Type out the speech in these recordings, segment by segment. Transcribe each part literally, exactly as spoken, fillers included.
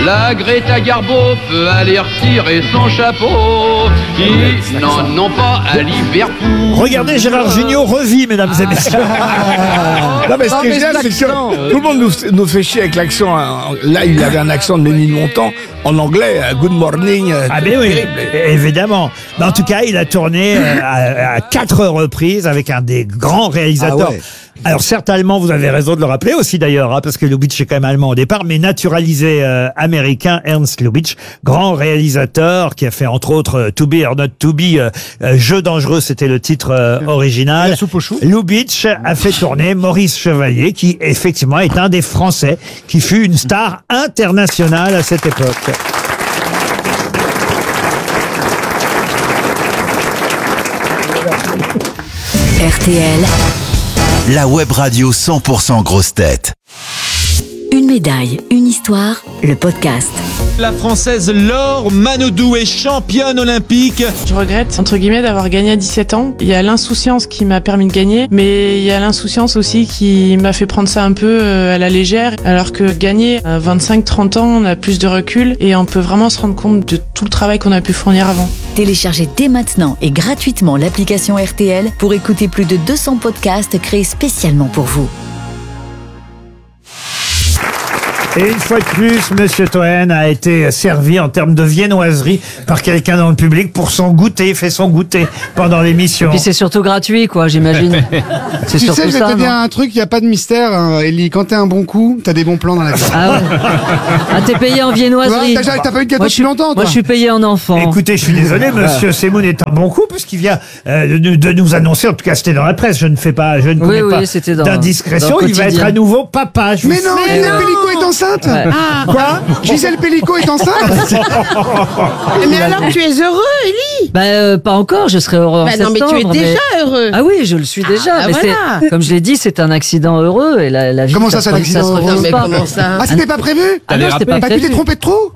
La Greta Garbo peut aller retirer son chapeau. Ils n'en ont pas à Liverpool. Regardez, Gérard Jugnot revit, mesdames et messieurs. Non, mais ce qui est génial, c'est que tout le monde nous, nous fait chier avec l'accent. Hein. Là, il avait un accent de Ménilmontant en anglais. euh, Good morning. euh, Ah ben oui, terrible. évidemment. Mais en tout cas, il a tourné euh, à, à quatre reprises avec un des grands réalisateurs. Ah ouais. Alors certes allemand, vous avez raison de le rappeler aussi d'ailleurs, hein, parce que Lubitsch est quand même allemand au départ, mais naturalisé euh, américain, Ernst Lubitsch, grand réalisateur qui a fait entre autres euh, To Be or Not To Be, euh, euh, Jeu dangereux, c'était le titre euh, original. La soupe aux choux. Lubitsch a fait tourner Maurice Chevalier, qui effectivement est un des Français qui fut une star internationale à cette époque. R T L, La web radio cent pour cent grosse tête. une médaille, une histoire, le podcast. La Française Laure Manodou est championne olympique. Je regrette, entre guillemets, d'avoir gagné à dix-sept ans. Il y a l'insouciance qui m'a permis de gagner, mais il y a l'insouciance aussi qui m'a fait prendre ça un peu à la légère, alors que gagner à vingt-cinq trente ans, on a plus de recul et on peut vraiment se rendre compte de tout le travail qu'on a pu fournir avant. Téléchargez dès maintenant et gratuitement l'application R T L pour écouter plus de deux cents podcasts créés spécialement pour vous. Et une fois de plus, Monsieur Toen a été servi en termes de viennoiserie par quelqu'un dans le public pour son goûter, il fait son goûter pendant l'émission. Puis c'est surtout gratuit, quoi, j'imagine. C'est Tu surtout sais, je vais ça, te dire non un truc, il n'y a pas de mystère, hein, Ellie. Quand t'es un bon coup, t'as des bons plans dans la vie. Ah ouais. Ah, t'es payé en viennoiserie. T'as t'as pas eu de gâteau Moi, je depuis suis, longtemps, toi. moi, je suis payé en enfant. Écoutez, je suis désolé, Monsieur Semoun est un bon coup puisqu'il vient euh, de, de nous annoncer, en tout cas c'était dans la presse, je ne fais pas, je ne Oui, commets oui, pas c'était dans- d'indiscrétion, dans le il va être quotidien. à nouveau papa. Je Mais vous non, sais. Gisèle Pellico est enceinte. Ouais. Quoi Gisèle Pellico est enceinte. Mais alors tu es heureux, Ellie? Bah, euh, pas encore, je serai heureux en Bah non, mais septembre. tu es déjà heureux. Ah oui, je le suis déjà. Ah, mais voilà. c'est, comme je l'ai dit, c'est un accident heureux et la, la vie. Comment ça, c'est un se accident retrouve heureux Non, mais pas. comment ça? Ah, c'était pas prévu? Ah non, c'était pas Bah, tu t'es prévu. trompé de trou.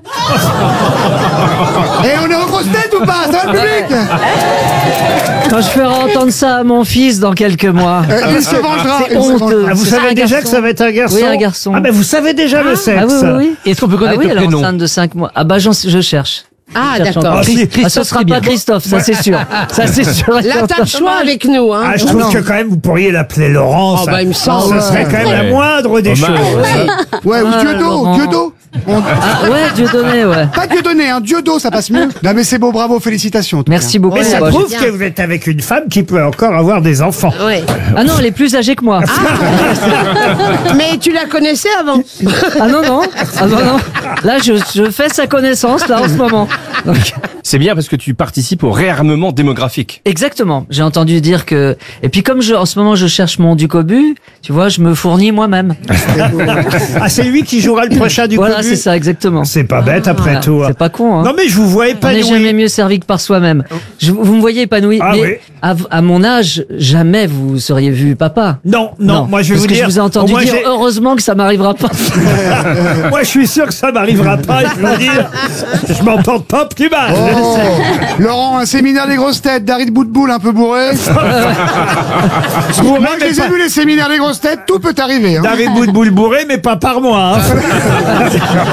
Et on est en grosse tête ou pas? Ça va, le public? Quand je ferai entendre ça à mon fils dans quelques mois. Euh, Il se vengera. C'est il se honteux. vengera. Ah, vous C'est savez un déjà garçon. que ça va être un garçon? Oui, un garçon. Ah ben vous savez déjà le sexe. Ah oui, oui, oui. Est-ce qu'on peut Ah connaître oui, le elle est prénom? enceinte de cinq mois. Ah bah, j'en- je cherche. Ah, Je cherche d'accord. encore. Ah, si. Ah, ce sera pas Christophe, ça c'est sûr. Ça c'est sûr. Là, t'as le choix avec nous, hein. Ah, je trouve que quand même vous pourriez l'appeler Laurence. Oh, bah, il me semble. Ce serait quand même la moindre des choses. Ouais, ou Ah, Dieudo, Laurent. Dieudo. On- Ah ouais, Dieu donné, ouais. Pas Dieudonné, hein, Dieudo, ça passe mieux. Non, mais c'est beau, bravo, félicitations. en tout Merci cas. beaucoup. Mais ça Bah, prouve bien. que vous êtes avec une femme qui peut encore avoir des enfants. Ouais. Ah non, elle est plus âgée que moi. Mais tu la connaissais avant? Ah non, non. Ah non, non. Là, je, je fais sa connaissance, là, en ce moment. Donc, C'est bien parce que tu participes au réarmement démographique. exactement. J'ai entendu dire que... Et puis comme je, en ce moment, je cherche mon Ducobu, tu vois, je me fournis moi-même. Ah, c'est lui qui jouera le prochain du Voilà, Cobu. c'est ça, exactement. C'est pas bête après Voilà. tout. C'est pas con, hein. Non mais je vous vois On n'est épanoui. jamais mieux servi que par soi-même. Je- vous me voyez épanoui, Ah mais oui. à, à mon âge, jamais vous seriez vu papa. Non, non, moi je vais parce vous que dire. je vous ai entendu moi, dire j'ai- heureusement que ça m'arrivera pas. moi je suis sûr que ça m'arrivera pas. Je veux dire, je m'en porte pas plus mal. Oh, Laurent, un séminaire des grosses têtes, Darid Boutboul un peu bourré. Bourré, Moi, je mais les ai pas- vus les séminaires des grosses têtes, tout peut arriver. Hein. David Boudboul bourré, mais pas par moi. hein.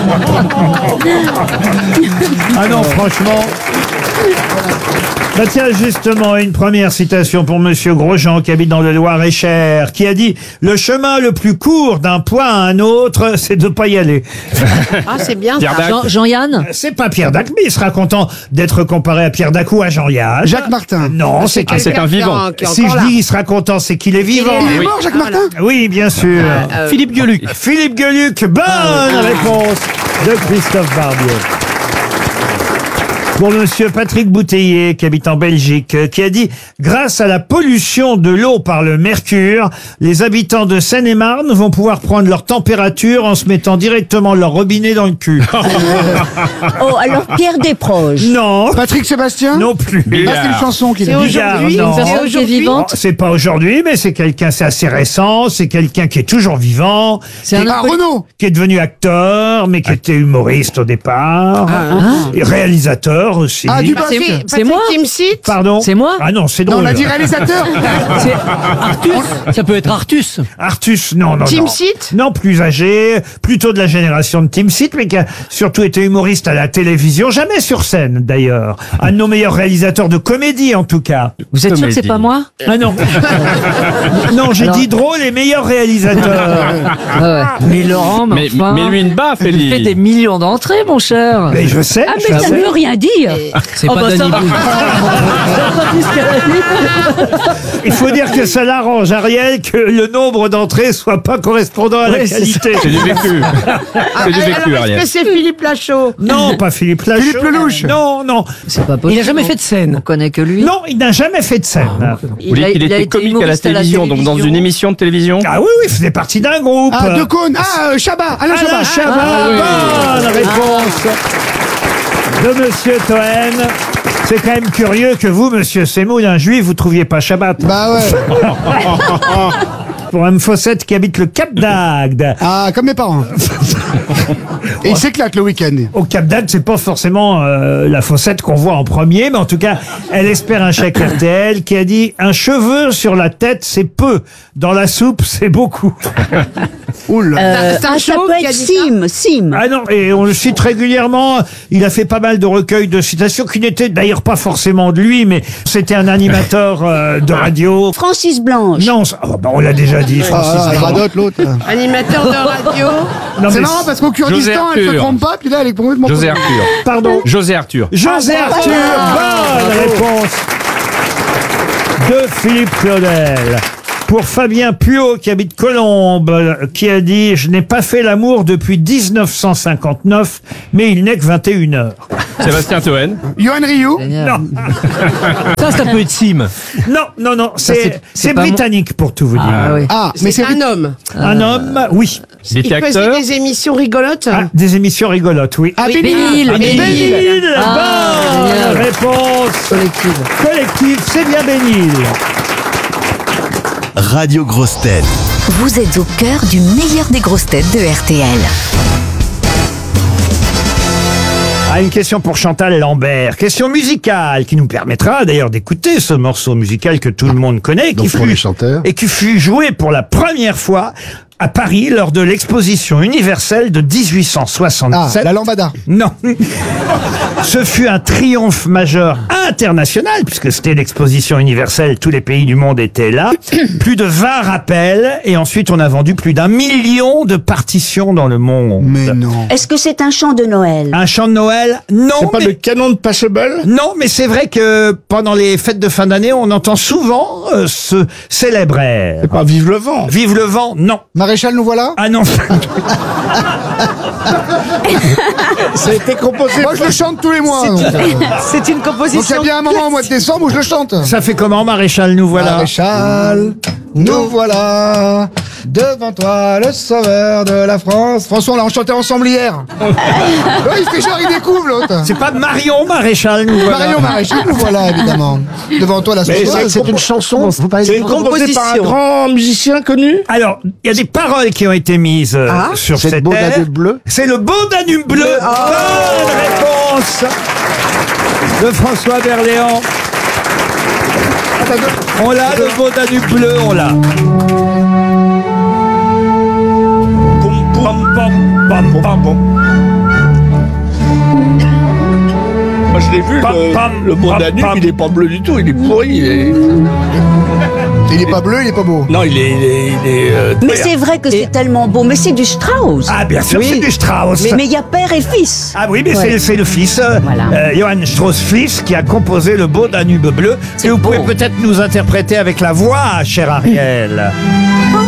Ah non, franchement. Bah tiens, justement, une première citation pour Monsieur Grosjean, qui habite dans le Loir-et-Cher, qui a dit « Le chemin le plus court d'un point à un autre, c'est de pas y aller. Ah, c'est bien Pierre ça. Dac. Jean- Jean-Yann » C'est pas Pierre Dac, mais il sera content d'être comparé à Pierre Dac ou à Jean-Yann. Jacques Martin. Non, c'est Ah, c'est un vivant. Qui est Si encore je là. dis il sera content, c'est qu'il est vivant. Il est mort, Jacques Martin? Oui, bien sûr. Euh, Philippe Gueluc. Philippe Gueluc, bonne réponse de Christophe Barbier. Pour Monsieur Patrick Bouteiller, qui habite en Belgique, euh, qui a dit « Grâce à la pollution de l'eau par le mercure, les habitants de Seine-et-Marne vont pouvoir prendre leur température en se mettant directement leur robinet dans le cul. Oh, alors Pierre Desproges. » Non, Patrick Sébastien? non plus. Ah, c'est une chanson qu'il C'est a dit. Bigard, aujourd'hui, non. une personne qui est aujourd'hui. vivante. Oh, c'est pas aujourd'hui, mais c'est quelqu'un, c'est assez récent, c'est quelqu'un qui est toujours vivant, C'est un Ah, autre- Renaud. qui est devenu acteur, mais qui était humoriste au départ, Ah. et réalisateur acteur aussi. Ah, du Patrick- Basque. Patrick C'est moi Timsit. Pardon. C'est moi Ah non, c'est Non, drôle. on a dit réalisateur. Ça peut être Artus. Artus, non, non, non. Timsit. Non, plus âgé, plutôt de la génération de Timsit, mais qui a surtout été humoriste à la télévision, jamais sur scène d'ailleurs. Un de nos meilleurs réalisateurs de comédie en tout cas. Vous êtes sûr que c'est pas moi? Ah non. Non, j'ai Alors- dit drôle et meilleur réalisateur. Ah ouais. Mais Laurent, mais, Mais, enfin, mais lui une baffe, il fait Elie. des millions d'entrées, mon cher. Mais je sais. Ah, je mais ça sais. ne veut rien dire. C'est Oh, pas bah, ça Danny va. Boone. Il faut dire que ça l'arrange, Ariel, que le nombre d'entrées soit pas correspondant à la Oui, c'est qualité. C'est du vécu. C'est du vécu, Alors, est-ce Ariel. que c'est Philippe Lachaud? Non, pas Philippe Lachaud. Philippe Lelouch. Non, non. C'est pas possible. Il a jamais fait de scène. On connaît que lui. Non, il n'a jamais fait de scène. Vous dites a- qu'il il a était été comique à la humoriste à la télévision, donc dans télévision. une émission de télévision. Ah oui, oui, il faisait partie d'un groupe. Ah, De Cône. Ah, euh, Chabat. Alain Chabat. Alain Chabat, Ah, bonne réponse de Monsieur Toen. C'est quand même curieux que vous, Monsieur Semoun, un juif, vous trouviez pas Shabbat. Bah ouais. Pour un Fossette qui habite le Cap d'Agde. Ah, comme mes parents. Et il s'éclate le week-end. Au Cap d'Agde, c'est pas forcément euh, la Fossette qu'on voit en premier, mais en tout cas, elle espère un chèque R T L qui a dit un cheveu sur la tête, c'est peu. Dans la soupe, c'est beaucoup. Oula. Euh, C'est un ah, ça show peut qui a être dit ça. Sim, Sim. Ah non, et on le cite régulièrement. Il a fait pas mal de recueils de citations qui n'étaient d'ailleurs pas forcément de lui, mais c'était un animateur euh, de radio. Francis Blanche. Non, ça- oh, bah, on l'a déjà dit, Francis. Ah, Blanche. radote l'autre. Animateur de radio. Non, C'est mais marrant parce qu'au Kurdistan, José elle se Arthur. trompe pas, puis là, elle est complètement. José Arthur. Pardon. José Arthur. José Ah, Arthur, ah, bonne réponse de Philippe Claudel. Pour Fabien Puot, qui habite Colombes, euh, qui a dit « Je n'ai pas fait l'amour depuis dix-neuf cent cinquante-neuf, mais il n'est que vingt et une heures. Sébastien Toen. Johan Rioux. » Non, Ça, ça peut être Sim. non, non, non, c'est- c'est c'est c'est pas britannique pour tout vous dire. Ah oui. Ah, mais C'est c'est un homme. Un homme, oui. Il était Il faisait acteur. des émissions rigolotes. Ah, des émissions rigolotes, oui. Ah, Oui, Bénil. ah, Bénil. Bénil, Ah, bonne génial. réponse Collective. collective, c'est bien Bénil. Radio Grosse Tête. Vous êtes au cœur du meilleur des grosses têtes de R T L. Ah, une question pour Chantal Lambert. Question musicale qui nous permettra d'ailleurs d'écouter ce morceau musical que tout le monde connaît et qui, Donc pour fut, les chanteurs. et qui fut joué pour la première fois à Paris lors de l'exposition universelle de dix-huit cent Ah, soixante-sept. la lambada. Non. Ce fut un triomphe majeur international, puisque c'était l'exposition universelle, tous les pays du monde étaient là. Plus de vingt rappels, et ensuite on a vendu plus d'un million de partitions dans le monde. Mais non. Est-ce que c'est un chant de Noël? Un chant de Noël? Non. C'est pas mais... le canon de Passable? Non, mais c'est vrai que pendant les fêtes de fin d'année, on entend souvent euh, ce célèbre air. C'est pas Vive le vent. Vive le vent? Non. Maréchal, nous voilà. Ah non. Ça a été composé. Moi, je le chante tous les mois. Donc, euh, C'est une donc il y a composition. bien un moment au mois de décembre où je le chante. Ça fait comment, Maréchal? Nous voilà. Maréchal, nous voilà. Devant toi, le sauveur de la France. François, on l'a chanté ensemble hier. Ouais, il fait genre, il découvre l'autre. C'est pas Marion Maréchal, nous voilà. Marion Maréchal, nous voilà, évidemment. Devant toi, la Mais sauveuse. c'est une chanson. Vous parlez C'est de composé par un grand musicien connu. Alors, il y a des paroles qui ont été mises euh, Ah, sur c'est le cette beau air. Danube bleu. C'est le beau Danube bleu. Bonne réponse de François Berléand. On l'a, le beau Danube bleu, on l'a. Boum, boum, boum, boum, boum, boum. Moi, je l'ai vu, Pam, le, pam, le beau pam, Danube, pam. il est pas bleu du tout, il est pourri. Il est... Il est pas bleu, il est pas beau. Non, il est. Il est, il est euh, Mais très- c'est vrai que c'est tellement beau. Mais c'est du Strauss. Ah, bien sûr, Oui. c'est du Strauss. Mais mais il y a père et fils. Ah oui, mais Ouais. c'est- c'est le fils, euh, Voilà. euh, Johann Strauss fils, qui a composé le beau Danube bleu. C'est Et vous beau. pouvez peut-être nous interpréter avec la voix, cher Ariel.